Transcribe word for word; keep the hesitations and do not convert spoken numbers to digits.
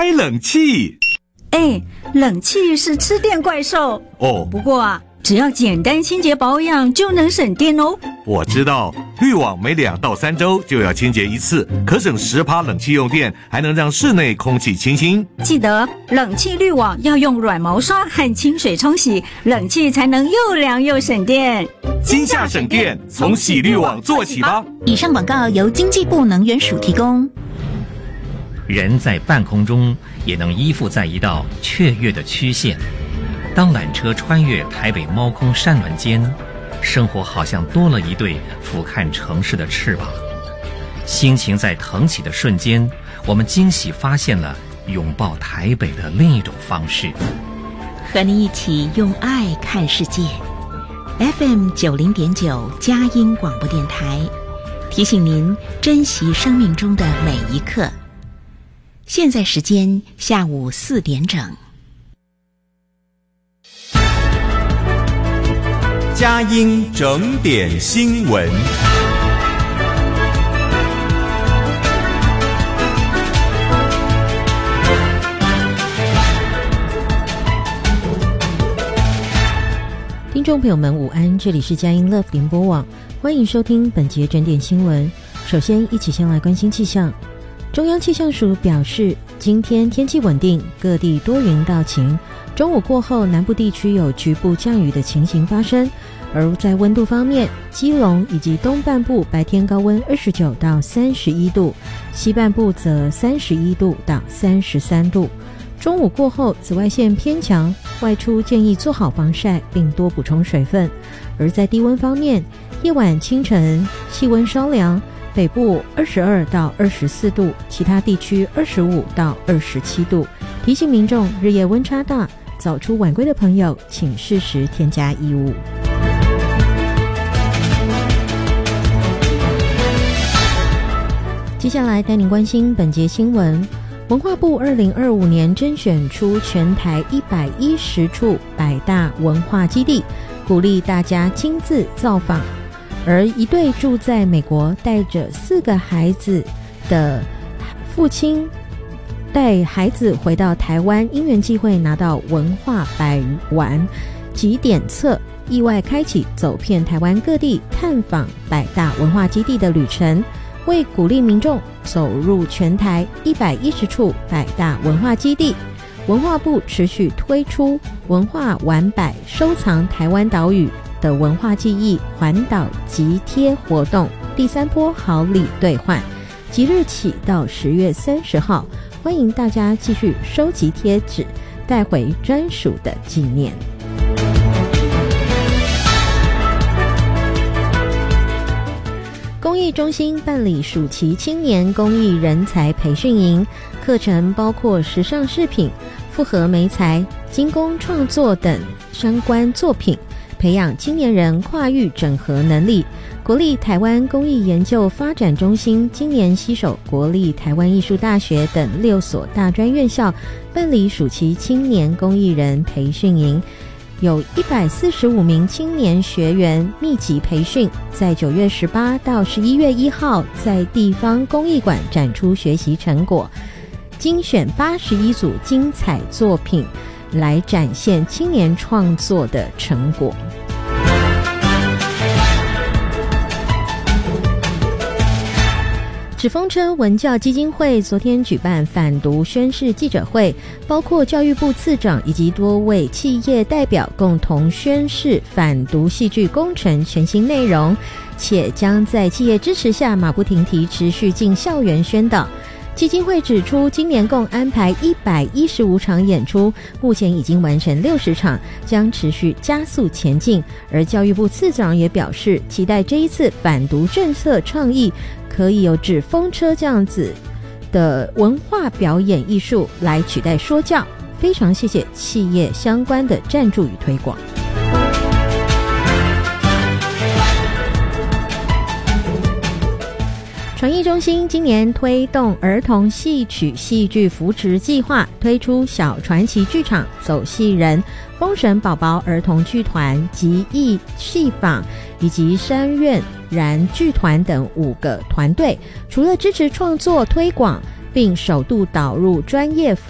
开冷气。 哎，冷气是吃电怪兽哦， 不过啊，只要简单清洁保养就能省电哦。 我知道，滤网每两到三周就要清洁一次，可省 百分之十 冷气用电，还能让室内空气清新。 记得冷气滤网要用软毛刷和清水冲洗，冷气才能又凉又省电。 今夏省电，从洗滤网做起吧。 以上广告由经济部能源署提供。 人在半空中也能依附在一道雀跃的曲线。当缆车穿越台北猫空山峦间，生活好像多了一对俯瞰城市的翅膀。心情在腾起的瞬间，我们惊喜发现了拥抱台北的另一种方式。 和你一起用爱看世界。F M 九零点九佳音广播电台，提醒您珍惜生命中的每一刻。现在时间下午四点整。 佳音整点新闻。 听众朋友们午安，这里是佳音 Love 联播网，欢迎收听本节整点新闻。首先一起先来关心气象。中央气象署表示，今天天气稳定，各地多云到晴，中午过后南部地区有局部降雨的情形发生。而在温度方面，基隆以及东半部白天高温二十九到三十一度，西半部则三十一度到三十三度。中午过后紫外线偏强，外出建议做好防晒并多补充水分。而在低温方面，夜晚清晨气温稍凉，北部二十二到二十四度，其他地区二十五到二十七度。提醒民众日夜温差大，早出晚归的朋友请适时添加衣物。接下来带您关心本节新闻。文化部二零二五年甄选出全台一百一十处百大文化基地，鼓励大家亲自造访。而一对住在美国带着四个孩子的父亲带孩子回到台湾，因缘际会拿到文化百玩及点册，意外开启走遍台湾各地探访百大文化基地的旅程。为鼓励民众走入全台一百一十处百大文化基地，文化部持续推出文化玩百收藏台湾岛屿的文化记忆环岛集贴活动第三波好礼兑换，即日起到十月三十号，欢迎大家继续收集贴纸，带回专属的纪念。公益中心办理暑期青年公益人才培训营，课程包括时尚饰品、复合媒材、精工创作等相关作品，培养青年人跨域整合能力。国立台湾公益研究发展中心今年携手国立台湾艺术大学等六所大专院校办理暑期青年公益人培训营，有一百四十五名青年学员密集培训，在九月十八到十一月一号在地方公益馆展出学习成果，精选八十一组精彩作品来展现青年创作的成果。纸风车文教基金会昨天举办反毒宣示记者会，包括教育部次长以及多位企业代表共同宣示反毒戏剧工程全新内容，且将在企业支持下马不停蹄持续进校园宣导。基金会指出，今年共安排一百一十五场演出，目前已经完成六十场，将持续加速前进。而教育部次长也表示，期待这一次反毒政策倡议可以有纸风车这样子的文化表演艺术来取代说教。非常谢谢企业相关的赞助与推广。传艺中心今年推动儿童戏曲戏剧扶持计划，推出小传奇剧场、走戏人、封神宝宝儿童剧团、集艺戏坊以及山苑然剧团等五个团队，除了支持创作推广，并首度导入专业服